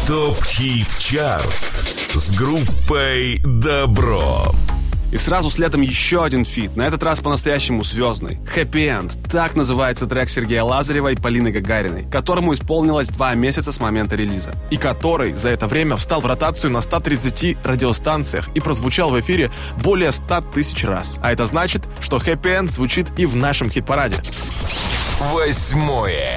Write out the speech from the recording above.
ТОП-хит-чарт с группой «Добро». И сразу следом еще один фит, на этот раз по-настоящему звездный. «Happy End» — так называется трек Сергея Лазарева и Полины Гагариной, которому исполнилось 2 месяца с момента релиза. И который за это время встал в ротацию на 130 радиостанциях и прозвучал в эфире более 100 тысяч раз. А это значит, что «Happy End» звучит и в нашем хит-параде. 8.